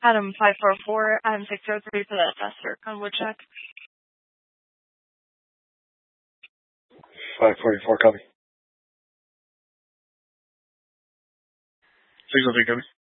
Adam 544, Adam 603 for that faster on Woodchuck. 544, copy. 603, copy.